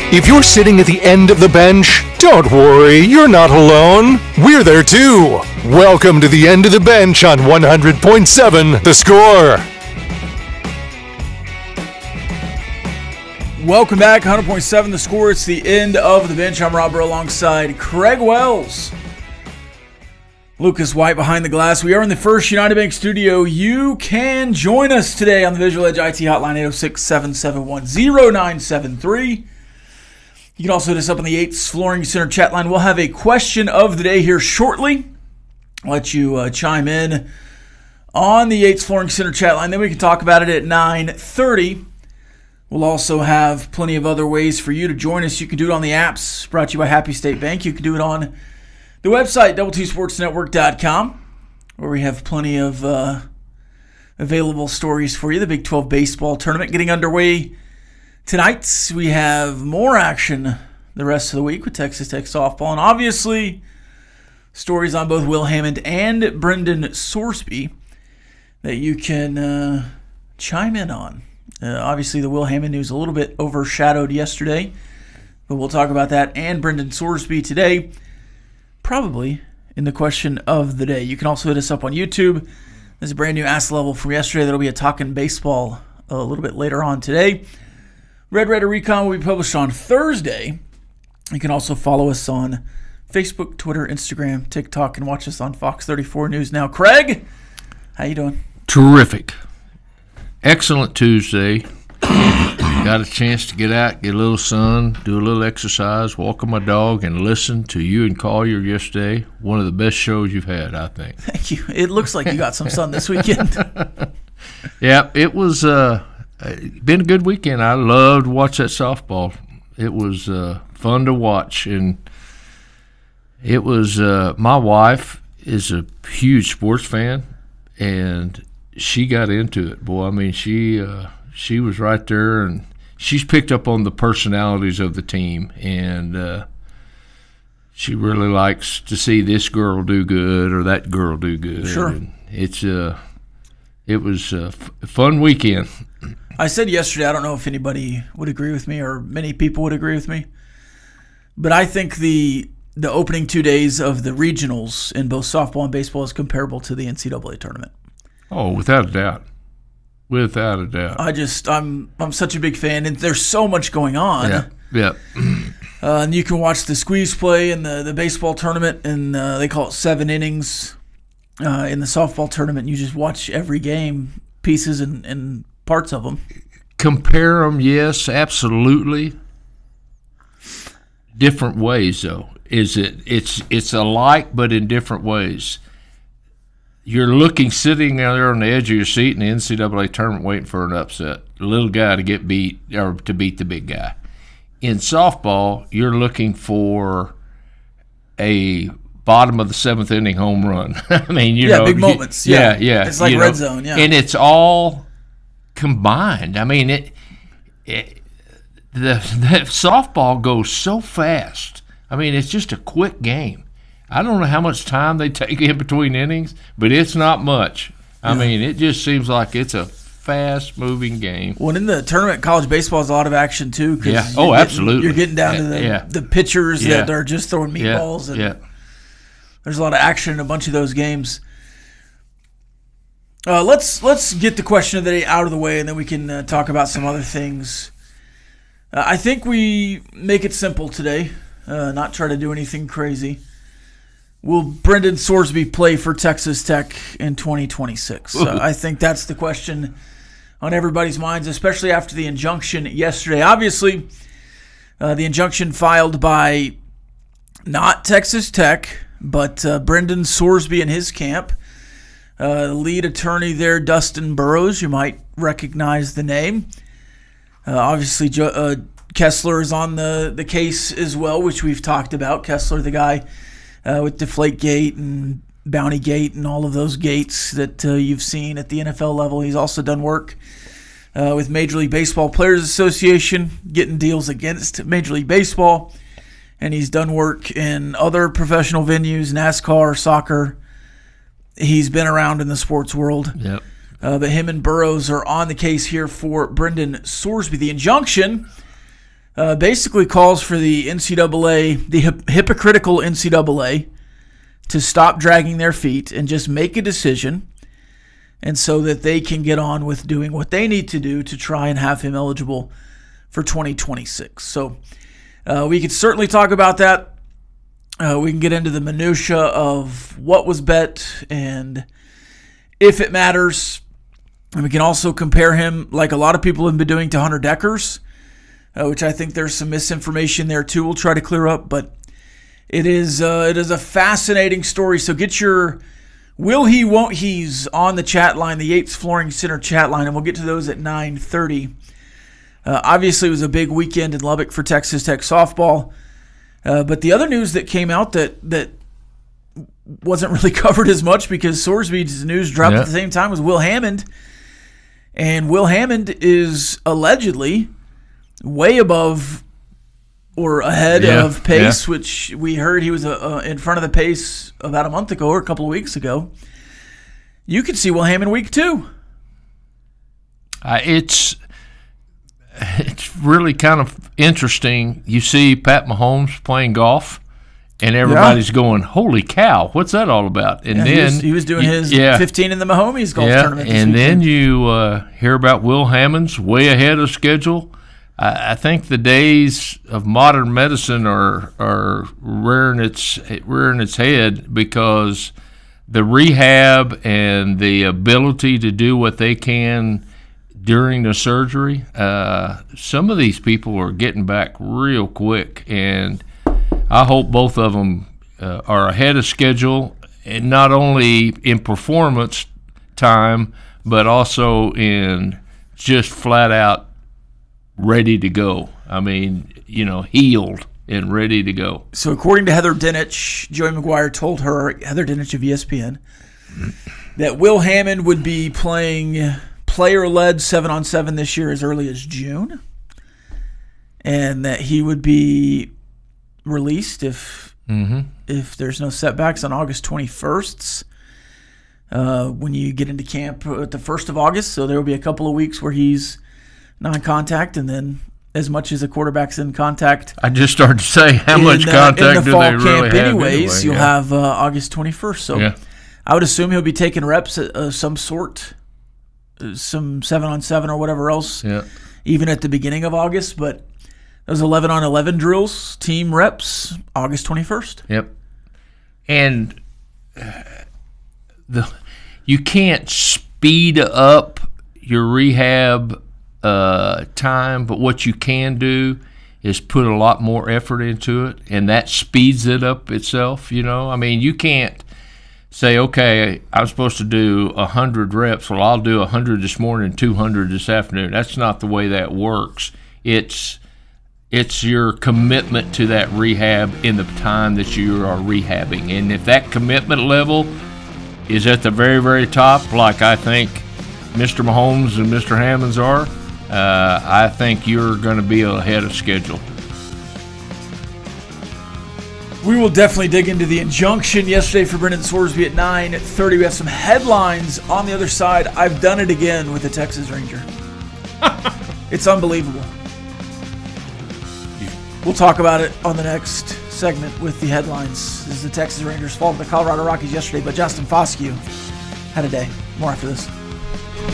If you're sitting at the end of the bench, don't worry, you're not alone. We're there too. Welcome to the end of the bench on 100.7 The Score. Welcome back, 100.7 The Score. It's the end of the bench. I'm Robert alongside Craig Wells. Lucas White behind the glass. We are in the First United Bank studio. You can join us today on the Visual Edge IT hotline, 806-771-0973. You can also hit us up on the Yates Flooring Center chat line. We'll have a question of the day here shortly. I'll let you chime in on the Yates Flooring Center chat line. Then we can talk about it at 9:30. We'll also have plenty of other ways for you to join us. You can do it on the apps brought to you by Happy State Bank. You can do it on the website, doubletsportsnetwork.com, where we have plenty of available stories for you. The Big 12 baseball tournament getting underway tonight. We have more action the rest of the week with Texas Tech softball. And obviously, stories on both Will Hammond and Brendan Sorsby that you can chime in on. Obviously, the Will Hammond news a little bit overshadowed yesterday, but we'll talk about that and Brendan Sorsby today, probably in the question of the day. You can also hit us up on YouTube. There's a brand new Ask Level from yesterday that'll be a Talkin' Baseball a little bit later on today. Red Raider Recon will be published on Thursday. You can also follow us on Facebook, Twitter, Instagram, TikTok, and watch us on Fox 34 News Now. Craig, how you doing? Terrific. Excellent Tuesday. Got a chance to get out, get a little sun, do a little exercise, walk my dog, and listen to you and Collier yesterday. One of the best shows you've had, I think. Thank you. It looks like you got some sun this weekend. Yeah, it was been a good weekend. I loved to watch that softball. It was fun to watch, and it was my wife is a huge sports fan, and she got into it. Boy, I mean, she was right there, and she's picked up on the personalities of the team, and she really likes to see this girl do good or that girl do good. Sure. And it was a fun weekend. I said yesterday, I don't know if anybody would agree with me or many people would agree with me, but I think the opening 2 days of the regionals in both softball and baseball is comparable to the NCAA tournament. Oh, without a doubt. Without a doubt. I'm such a big fan, and there's so much going on. Yeah. And you can watch the squeeze play in the baseball tournament, and they call it 7 innings. In the softball tournament, you just watch every game, pieces and parts of them. Compare them, yes, absolutely. Different ways, though. It's alike, but in different ways. You're sitting there on the edge of your seat in the NCAA tournament waiting for an upset. The little guy to get beat or to beat the big guy. In softball, you're looking for a bottom of the 7th inning home run. I mean, you know. Big moments. Yeah. It's like red zone, yeah. And it's all combined. I mean, the softball goes so fast. I mean, it's just a quick game. I don't know how much time they take in between innings, but it's not much. I mean, it just seems like it's a fast-moving game. Well, in the tournament, college baseball has a lot of action, too. Yeah. Oh, absolutely. You're getting down to the pitchers that are just throwing meatballs. Yeah. There's a lot of action in a bunch of those games. Let's get the question of the day out of the way, and then we can talk about some other things. I think we make it simple today, not try to do anything crazy. Will Brendan Sorsby play for Texas Tech in 2026? I think that's the question on everybody's minds, especially after the injunction yesterday. Obviously, the injunction filed by not Texas Tech, but Brendan Sorsby and his camp. Lead attorney there, Dustin Burrows. You might recognize the name. Obviously, Kessler is on the case as well, which we've talked about. Kessler, the guy with Deflategate and Bountygate and all of those gates that you've seen at the NFL level. He's also done work with Major League Baseball Players Association, getting deals against Major League Baseball. And he's done work in other professional venues, NASCAR, soccer. He's been around in the sports world. Yep. But him and Burrows are on the case here for Brendan Sorsby. The injunction basically calls for the NCAA, the hypocritical NCAA, to stop dragging their feet and just make a decision, and so that they can get on with doing what they need to do to try and have him eligible for 2026. So we could certainly talk about that. We can get into the minutia of what was bet and if it matters. And we can also compare him, like a lot of people have been doing, to Hunter Dekkers, which I think there's some misinformation there too. We'll try to clear up, but it is a fascinating story. So get your will he, won't he's on the chat line, the Yates Flooring Center chat line, and we'll get to those at 9:30. Obviously, it was a big weekend in Lubbock for Texas Tech softball. But the other news that came out that wasn't really covered as much because Sorsby's news dropped at the same time was Will Hammond. And Will Hammond is allegedly way above or ahead of pace, which we heard he was in front of the pace about a month ago or a couple of weeks ago. You could see Will Hammond week 2. It's really kind of interesting. You see Pat Mahomes playing golf, and everybody's going, "Holy cow, what's that all about?" And then he was doing his 15 in the Mahomes golf tournament. And then you hear about Will Hammond's way ahead of schedule. I think the days of modern medicine are rearing its head, because the rehab and the ability to do what they can during the surgery, some of these people are getting back real quick, and I hope both of them are ahead of schedule, and not only in performance time, but also in just flat out ready to go. I mean, healed and ready to go. So according to Heather Dinich, Joey McGuire told her, Heather Dinich of ESPN, that Will Hammond would be playing player-led 7-on-7 this year as early as June, and that he would be released if there's no setbacks on August 21st when you get into camp at the 1st of August. So there will be a couple of weeks where he's non-contact, and then as much as a quarterback's in contact. I just started to say, how much contact do they really have? Anyways, you'll have August 21st. So I would assume he'll be taking reps of some sort, some 7-on-7 or whatever else, even at the beginning of August. But those 11-on-11 drills, team reps, August 21st. Yep. And you can't speed up your rehab time, but what you can do is put a lot more effort into it, and that speeds it up itself. I mean, you can't say, okay, I'm supposed to do 100 reps. Well, I'll do 100 this morning, 200 this afternoon. That's not the way that works. It's your commitment to that rehab in the time that you are rehabbing. And if that commitment level is at the very, very top, like I think Mr. Mahomes and Mr. Hammonds are, I think you're going to be ahead of schedule. We will definitely dig into the injunction yesterday for Brendan Sorsby at 9:30. We have some headlines on the other side. I've done it again with the Texas Ranger. It's unbelievable. We'll talk about it on the next segment with the headlines. This is the Texas Rangers fall to the Colorado Rockies yesterday, but Justin Foscue had a day. More after this.